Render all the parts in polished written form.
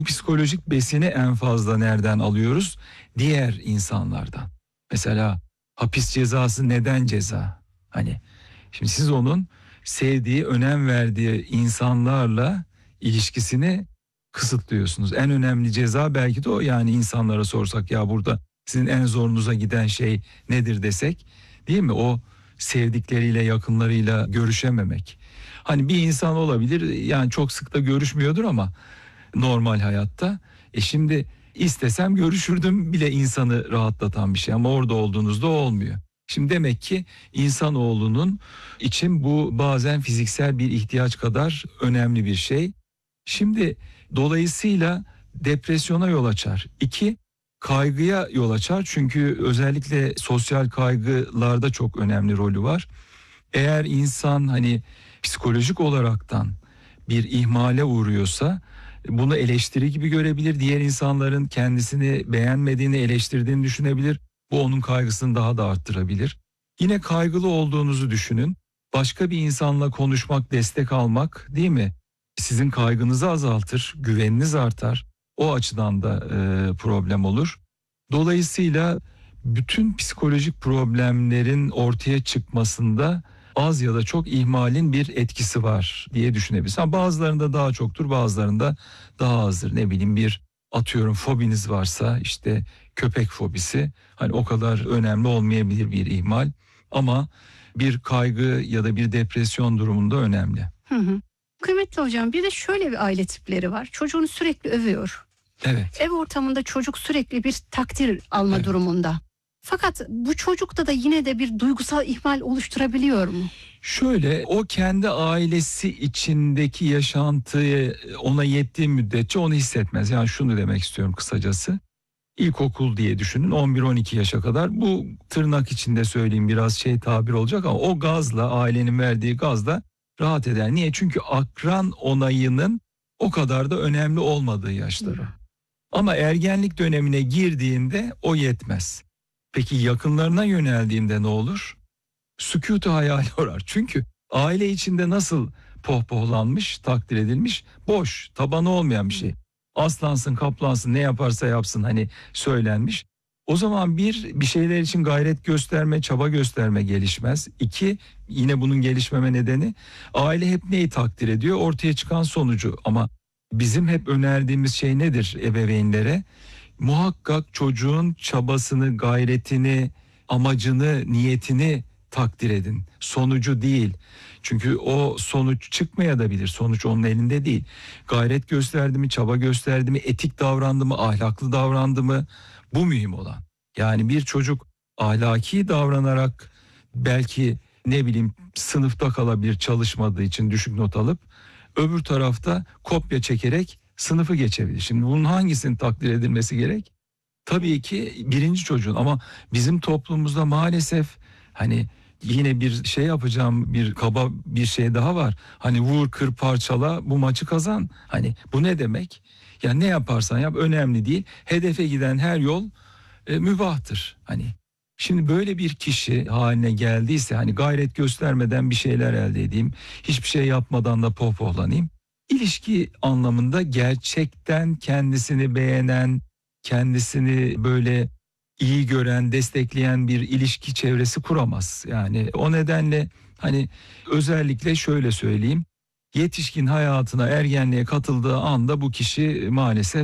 Psikolojik besini en fazla nereden alıyoruz? Diğer insanlardan. Mesela hapis cezası neden ceza? Hani şimdi siz onun sevdiği, önem verdiği insanlarla ilişkisini kısıtlıyorsunuz. En önemli ceza belki de o. Yani insanlara sorsak, ya burada sizin en zorunuza giden şey nedir desek, değil mi? O sevdikleriyle, yakınlarıyla görüşememek. Hani bir insan olabilir, yani çok sık da görüşmüyordur ama normal hayatta. Şimdi istesem görüşürdüm bile insanı rahatlatan bir şey, ama orada olduğunuzda olmuyor. Şimdi demek ki insanoğlunun için bu bazen fiziksel bir ihtiyaç kadar önemli bir şey. Şimdi dolayısıyla depresyona yol açar. İki, kaygıya yol açar. Çünkü özellikle sosyal kaygılarda çok önemli rolü var. Eğer insan hani psikolojik olaraktan bir ihmale uğruyorsa, bunu eleştiri gibi görebilir. Diğer insanların kendisini beğenmediğini, eleştirdiğini düşünebilir. Bu onun kaygısını daha da arttırabilir. Yine kaygılı olduğunuzu düşünün. Başka bir insanla konuşmak, destek almak, değil mi? Sizin kaygınızı azaltır, güveniniz artar. O açıdan da problem olur. Dolayısıyla bütün psikolojik problemlerin ortaya çıkmasında az ya da çok ihmalin bir etkisi var diye düşünebiliriz. Bazılarında daha çoktur, bazılarında daha azdır. Ne bileyim, bir atıyorum fobiniz varsa, işte köpek fobisi, hani o kadar önemli olmayabilir bir ihmal, ama bir kaygı ya da bir depresyon durumunda önemli. Hı hı. Kıymetli hocam, bir de şöyle bir aile tipleri var. Çocuğunu sürekli övüyor. Evet. Ev ortamında çocuk sürekli bir takdir alma durumunda. Fakat bu çocukta da yine de bir duygusal ihmal oluşturabiliyor mu? Şöyle, o kendi ailesi içindeki yaşantıyı ona yettiği müddetçe onu hissetmez. Yani şunu demek istiyorum kısacası. İlkokul diye düşünün, 11-12 yaşa kadar, bu tırnak içinde söyleyeyim, biraz tabir olacak ama o gazla, ailenin verdiği gazla rahat eder. Niye? Çünkü akran onayının o kadar da önemli olmadığı yaşlar o. Ama ergenlik dönemine girdiğinde o yetmez. Peki yakınlarına yöneldiğinde ne olur? Sükutu hayal orar. Çünkü aile içinde nasıl pohpohlanmış, takdir edilmiş, boş, tabanı olmayan bir şey. Aslansın, kaplansın, ne yaparsa yapsın, hani söylenmiş. O zaman bir şeyler için gayret gösterme, çaba gösterme gelişmez. İki, yine bunun gelişmeme nedeni, aile hep neyi takdir ediyor? Ortaya çıkan sonucu. Ama bizim hep önerdiğimiz şey nedir ebeveynlere? Muhakkak çocuğun çabasını, gayretini, amacını, niyetini takdir edin. Sonucu değil. Çünkü o sonuç çıkmayabilir. Sonuç onun elinde değil. Gayret gösterdi mi, çaba gösterdi mi, etik davrandı mı, ahlaklı davrandı mı? Bu mühim olan. Yani bir çocuk ahlaki davranarak belki, ne bileyim, sınıfta kalabilir çalışmadığı için düşük not alıp, öbür tarafta kopya çekerek sınıfı geçebilir. Şimdi bunun hangisinin takdir edilmesi gerek? Tabii ki birinci çocuğun, ama bizim toplumumuzda maalesef, hani yine bir şey yapacağım, bir kaba bir şey daha var. Hani vur kır parçala, bu maçı kazan. Hani bu ne demek? Ya ne yaparsan yap önemli değil. Hedefe giden her yol mübahtır. Hani şimdi böyle bir kişi haline geldiyse, hani gayret göstermeden bir şeyler elde edeyim, hiçbir şey yapmadan da pohpohlanayım. İlişki anlamında gerçekten kendisini beğenen, kendisini böyle iyi gören, destekleyen bir ilişki çevresi kuramaz. Yani o nedenle hani özellikle şöyle söyleyeyim, yetişkin hayatına, ergenliğe katıldığı anda bu kişi maalesef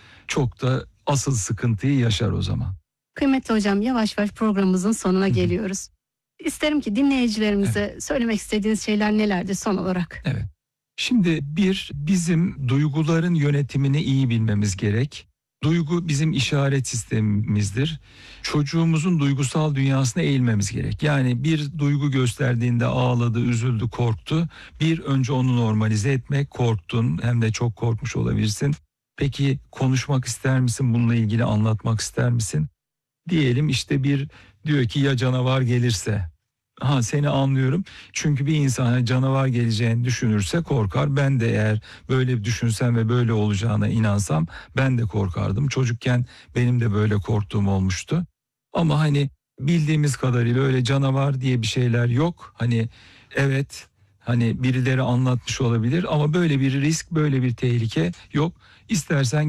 çok da asıl sıkıntıyı yaşar o zaman. Kıymetli hocam, yavaş yavaş programımızın sonuna Hı hı. geliyoruz. İsterim ki Evet. dinleyicilerimize söylemek istediğiniz şeyler nelerdi son olarak? Evet. Şimdi bizim duyguların yönetimini iyi bilmemiz gerek. Duygu bizim işaret sistemimizdir. Çocuğumuzun duygusal dünyasına eğilmemiz gerek. Yani bir duygu gösterdiğinde ağladı, üzüldü, korktu. Bir, önce onu normalize etmek. Korktun, hem de çok korkmuş olabilirsin. Peki konuşmak ister misin? Bununla ilgili anlatmak ister misin? Diyelim işte bir diyor ki, ya canavar gelirse? Ha, seni anlıyorum. Çünkü bir insana canavar geleceğini düşünürse korkar. Ben de eğer böyle düşünsem ve böyle olacağına inansam, ben de korkardım. Çocukken benim de böyle korktuğum olmuştu. Ama hani bildiğimiz kadarıyla öyle canavar diye bir şeyler yok. Hani evet, hani birileri anlatmış olabilir ama böyle bir risk, böyle bir tehlike yok. İstersen